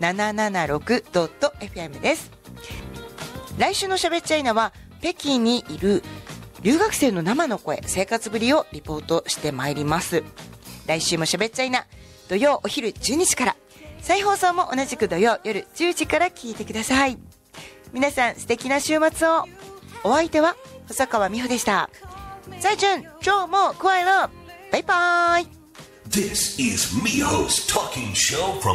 776.fm です。来週のしゃべっちゃいなは北京にいる留学生の生の声、生活ぶりをリポートしてまいります。来週もしゃべっちゃいな、土曜お昼12時から、再放送も同じく土曜夜10時から聞いてください。皆さん素敵な週末を。お相手は細川美穂でした。再见，周末快乐，拜拜。 This is Miho's Talking Show from